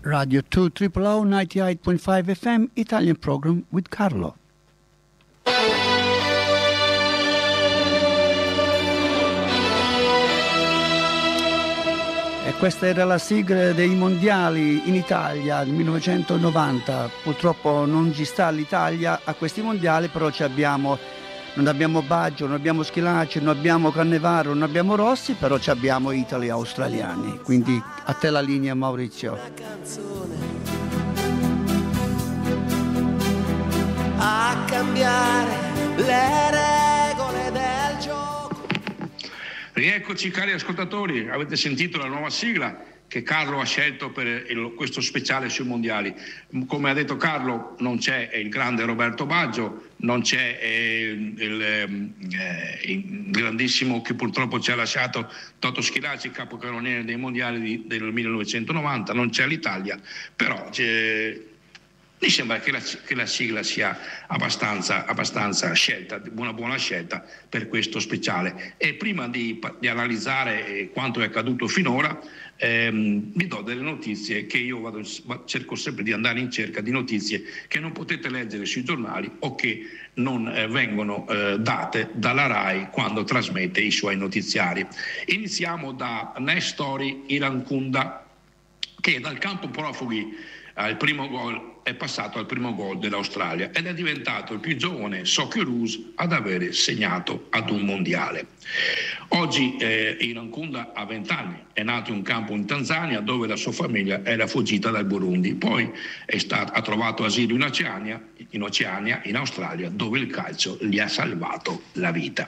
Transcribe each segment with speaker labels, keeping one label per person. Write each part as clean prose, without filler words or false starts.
Speaker 1: Radio 2 OOO 98.5 FM Italian program with Carlo. E questa era la sigla dei mondiali in Italia del 1990. Purtroppo non ci sta l'Italia a questi mondiali, però non abbiamo Baggio, non abbiamo Schillaci, non abbiamo Cannavaro, non abbiamo Rossi, però abbiamo Italy australiani. Quindi a te la linea, Maurizio.
Speaker 2: A cambiare le regole del gioco.
Speaker 3: Rieccoci cari ascoltatori, avete sentito la nuova sigla che Carlo ha scelto per questo speciale sui mondiali. Come ha detto Carlo, non c'è il grande Roberto Baggio, non c'è il grandissimo che purtroppo ci ha lasciato Toto Schillaci, capocannoniere dei mondiali del 1990, non c'è l'Italia, però mi sembra che la sigla sia abbastanza scelta, una buona scelta per questo speciale. E prima di analizzare quanto è accaduto finora, vi do delle notizie che io cerco sempre di andare in cerca di notizie che non potete leggere sui giornali o che non vengono date dalla RAI quando trasmette i suoi notiziari. Iniziamo da Nestori Irankunda, che dal campo profughi al primo gol è passato al primo gol dell'Australia ed è diventato il più giovane Socceroos ad avere segnato ad un mondiale. Oggi Irankunda ha 20 anni, è nato in un campo in Tanzania dove la sua famiglia era fuggita dal Burundi, poi ha trovato asilo in Oceania, in Australia, dove il calcio gli ha salvato la vita.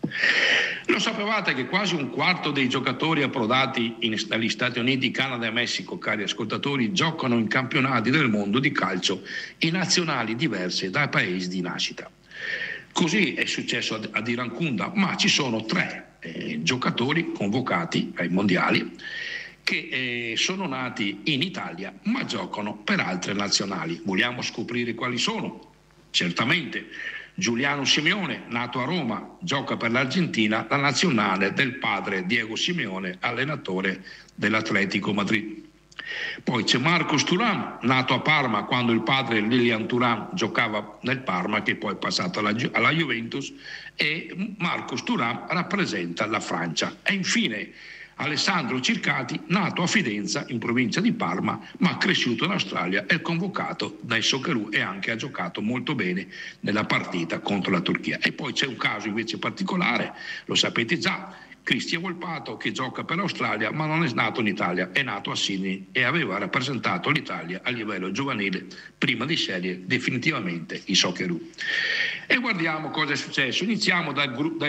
Speaker 3: Lo sapevate che quasi un quarto dei giocatori approdati negli Stati Uniti, Canada e Messico, cari ascoltatori, giocano in campionati del mondo di calcio in nazionali diverse dai paesi di nascita? Così è successo ad Irankunda, ma ci sono 3 giocatori convocati ai mondiali che sono nati in Italia ma giocano per altre nazionali. Vogliamo scoprire quali sono? Certamente. Giuliano Simeone, nato a Roma, gioca per l'Argentina, la nazionale del padre Diego Simeone, allenatore dell'Atletico Madrid. Poi c'è Marcos Thuram, nato a Parma quando il padre Lilian Thuram giocava nel Parma, che poi è passato alla Juventus, e Marcos Thuram rappresenta la Francia. E infine Alessandro Circati, nato a Fidenza in provincia di Parma ma cresciuto in Australia, è convocato dai Socceroos e anche ha giocato molto bene nella partita contro la Turchia. E poi c'è un caso invece particolare, lo sapete già, Cristian Volpato, che gioca per l'Australia ma non è nato in Italia, è nato a Sydney e aveva rappresentato l'Italia a livello giovanile prima di scegliere definitivamente i Socceroos. E guardiamo cosa è successo. Iniziamo dal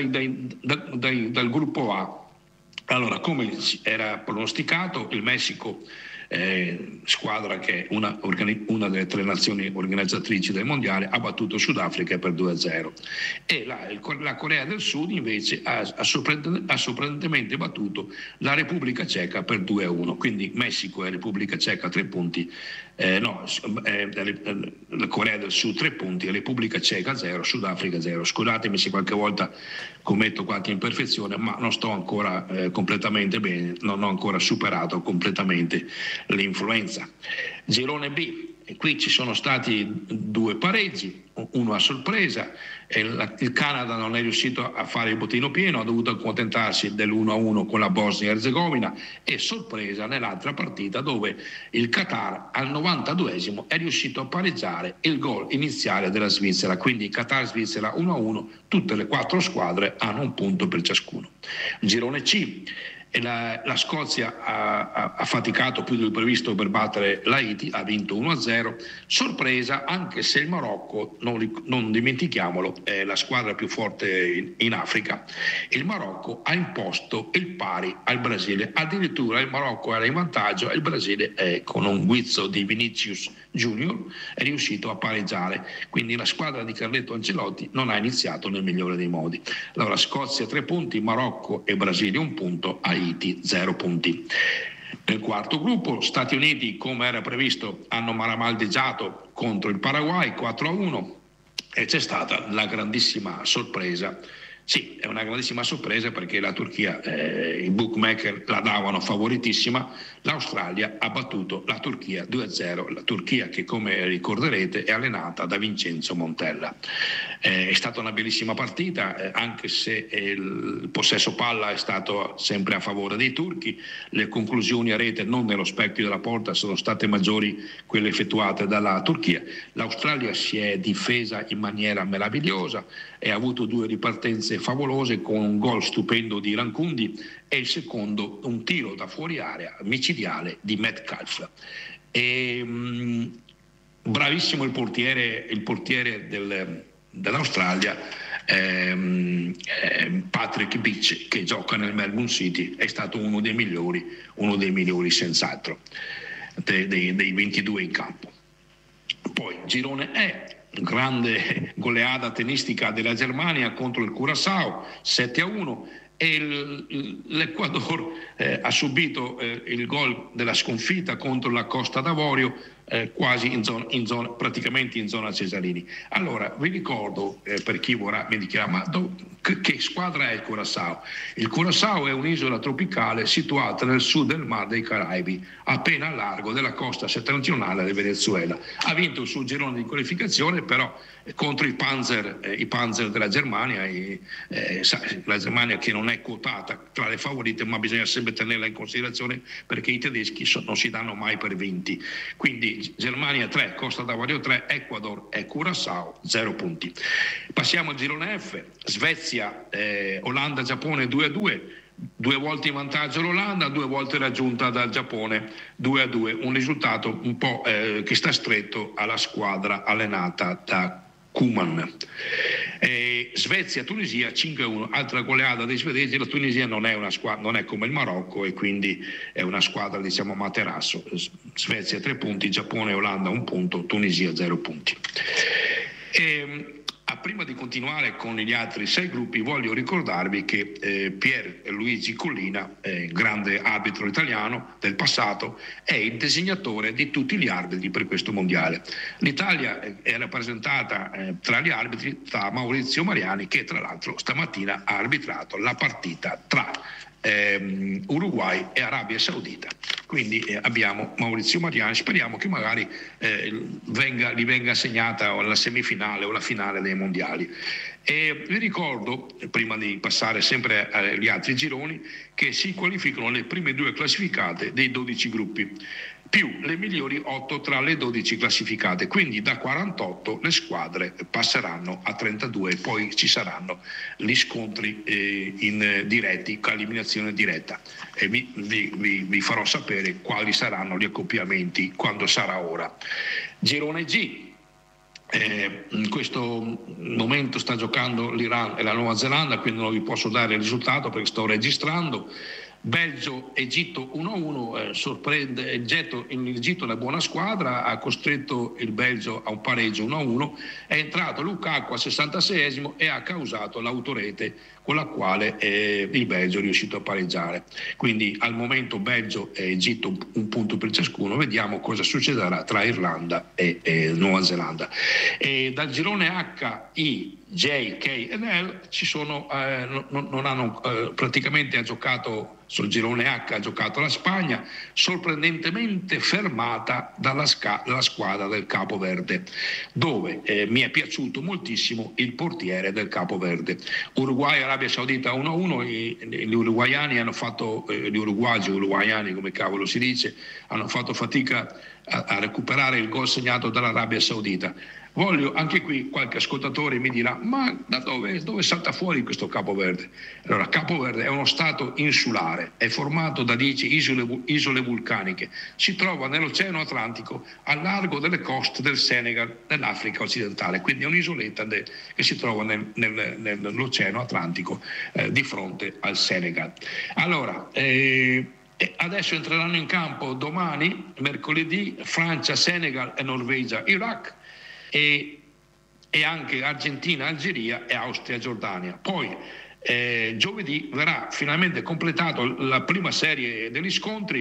Speaker 3: gruppo A. Allora, come era pronosticato, il Messico, squadra che è una delle 3 nazioni organizzatrici del mondiale, ha battuto Sudafrica per 2-0 e la Corea del Sud invece ha sorprendentemente battuto la Repubblica Ceca per 2-1, quindi Messico e Repubblica Ceca 3 punti, la Corea del Sud 3 punti, Repubblica Ceca 0, Sudafrica 0. Scusatemi se qualche volta commetto qualche imperfezione, ma non sto ancora completamente bene, non ho ancora superato completamente l'influenza. Girone B, e qui ci sono stati 2 pareggi, uno a sorpresa, il Canada non è riuscito a fare il bottino pieno, ha dovuto accontentarsi dell'1-1 con la Bosnia e Erzegovina, e sorpresa nell'altra partita dove il Qatar al 92esimo è riuscito a pareggiare il gol iniziale della Svizzera, quindi Qatar-Svizzera 1-1, tutte le 4 squadre hanno un punto per ciascuno. Girone C, e la Scozia ha faticato più del previsto per battere l'Haiti, ha vinto 1-0, sorpresa anche se il Marocco, non dimentichiamolo, è la squadra più forte in Africa. Il Marocco ha imposto il pari al Brasile, addirittura il Marocco era in vantaggio e il Brasile con un guizzo di Vinicius Junior è riuscito a pareggiare, quindi la squadra di Carletto Ancelotti non ha iniziato nel migliore dei modi. Allora Scozia 3 punti, Marocco e Brasile 1 punto, Haiti 0 punti. Nel quarto gruppo Stati Uniti, come era previsto, hanno maramaldeggiato contro il Paraguay 4-1 e c'è stata la grandissima sorpresa Sì, è una grandissima sorpresa perché la Turchia, i bookmaker la davano favoritissima, l'Australia ha battuto la Turchia 2-0, la Turchia che come ricorderete è allenata da Vincenzo Montella. È stata una bellissima partita, anche se il possesso palla è stato sempre a favore dei turchi, le conclusioni a rete non nello specchio della porta sono state maggiori quelle effettuate dalla Turchia. L'Australia si è difesa in maniera meravigliosa e ha avuto 2 ripartenze favolose con un gol stupendo di Rankundi e il secondo un tiro da fuori area micidiale di Metcalf. Bravissimo il portiere dell'Australia, Patrick Beach, che gioca nel Melbourne City, è stato uno dei migliori senz'altro dei 22 in campo. Poi girone E, grande goleada tennistica della Germania contro il Curaçao 7-1 e l'Ecuador ha subito il gol della sconfitta contro la Costa d'Avorio quasi praticamente in zona Cesarini. Allora vi ricordo, per chi vorrà mi dichiara, ma che squadra è il Curaçao? Il Curaçao è un'isola tropicale situata nel sud del Mar dei Caraibi, appena a largo della costa settentrionale del Venezuela. Ha vinto il suo girone di qualificazione, però contro i Panzer della Germania, la Germania che non è quotata tra le favorite, ma bisogna sempre tenerla in considerazione perché i tedeschi non si danno mai per vinti. Quindi Germania 3, Costa d'Avorio 3, Ecuador e Curaçao 0 punti. Passiamo al girone F, Svezia, Olanda, Giappone 2-2. 2 volte in vantaggio l'Olanda, 2 volte raggiunta dal Giappone 2-2, un risultato un po' che sta stretto alla squadra allenata da Koeman. Svezia-Tunisia 5-1, altra goleada dei svedesi. La Tunisia non è una squadra, non è come il Marocco e quindi è una squadra diciamo materasso. Svezia 3 punti, Giappone e Olanda 1 punto, Tunisia 0 punti. Prima di continuare con gli altri 6 gruppi voglio ricordarvi che Pierluigi Collina, grande arbitro italiano del passato, è il designatore di tutti gli arbitri per questo mondiale. L'Italia è rappresentata tra gli arbitri da Maurizio Mariani, che tra l'altro stamattina ha arbitrato la partita tra Uruguay e Arabia Saudita. Quindi abbiamo Maurizio Mariani, speriamo che magari gli venga assegnata la semifinale o la finale dei mondiali. E vi ricordo, prima di passare sempre agli altri gironi, che si qualificano le prime 2 classificate dei 12 gruppi, più le migliori 8 tra le 12 classificate, quindi da 48 le squadre passeranno a 32 e poi ci saranno gli scontri diretti, con eliminazione diretta, e vi farò sapere quali saranno gli accoppiamenti quando sarà ora. Girone G, in questo momento sta giocando l'Iran e la Nuova Zelanda, quindi non vi posso dare il risultato perché sto registrando. Belgio-Egitto 1-1, sorprende l'Egitto, è una buona squadra, ha costretto il Belgio a un pareggio 1-1, è entrato Lukaku al 66esimo e ha causato l'autorete con la quale il Belgio è riuscito a pareggiare. Quindi al momento Belgio e Egitto un punto per ciascuno, vediamo cosa succederà tra Irlanda e Nuova Zelanda. E dal girone H, I, J, K e L ci sono, non hanno praticamente ha giocato sul girone H, ha giocato la Spagna, sorprendentemente fermata dalla squadra del Capo Verde, dove mi è piaciuto moltissimo il portiere del Capo Verde. Uruguay Arabia Saudita 1-1, gli uruguayani hanno fatto, gli uruguayani come cavolo si dice, hanno fatto fatica a recuperare il gol segnato dall'Arabia Saudita. Voglio, anche qui qualche ascoltatore mi dirà, ma da dove salta fuori questo Capo Verde? Allora, Capo Verde è uno stato insulare, è formato da 10 isole vulcaniche, si trova nell'Oceano Atlantico a largo delle coste del Senegal, nell'Africa occidentale, quindi è un'isoletta che si trova nell'Oceano Atlantico di fronte al Senegal. Allora, adesso entreranno in campo domani, mercoledì, Francia, Senegal e Norvegia, Iraq, e anche Argentina, Algeria e Austria, Giordania. Poi giovedì verrà finalmente completato la prima serie degli scontri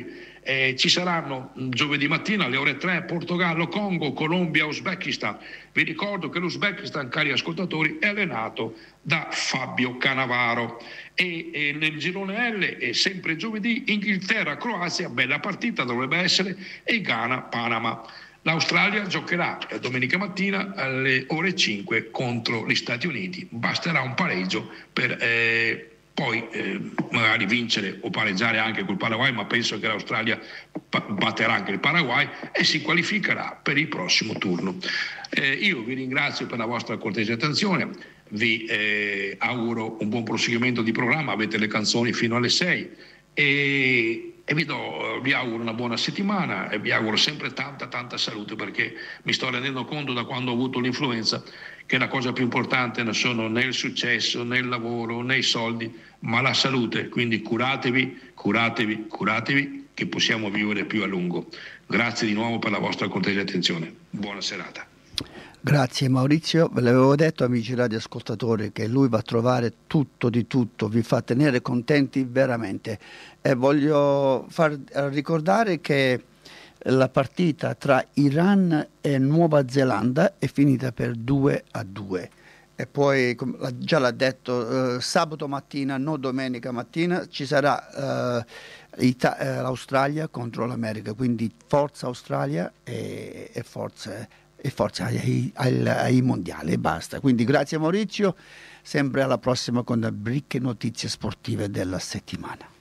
Speaker 3: Ci saranno giovedì mattina alle ore 3 Portogallo, Congo, Colombia, Uzbekistan. Vi ricordo che l'Uzbekistan, cari ascoltatori, è allenato da Fabio Cannavaro. E nel girone L è sempre giovedì Inghilterra, Croazia, bella partita dovrebbe essere, e Ghana, Panama. L'Australia giocherà domenica mattina alle ore 5 contro gli Stati Uniti. Basterà un pareggio per poi magari vincere o pareggiare anche col Paraguay, ma penso che l'Australia batterà anche il Paraguay e si qualificherà per il prossimo turno. Io vi ringrazio per la vostra cortese attenzione, vi auguro un buon proseguimento di programma, avete le canzoni fino alle 6 e vi auguro una buona settimana e vi auguro sempre tanta salute, perché mi sto rendendo conto da quando ho avuto l'influenza che la cosa più importante non sono né il successo, né il lavoro, né i soldi, ma la salute. Quindi curatevi, che possiamo vivere più a lungo. Grazie di nuovo per la vostra cortese attenzione. Buona serata.
Speaker 1: Grazie Maurizio, ve l'avevo detto amici radioascoltatori che lui va a trovare tutto di tutto, vi fa tenere contenti veramente, e voglio far ricordare che la partita tra Iran e Nuova Zelanda è finita per 2-2 e poi già l'ha detto sabato mattina, non domenica mattina, ci sarà l'Australia contro l'America, quindi forza Australia e forza ai mondiali e basta. Quindi grazie Maurizio, sempre alla prossima con le ricche notizie sportive della settimana.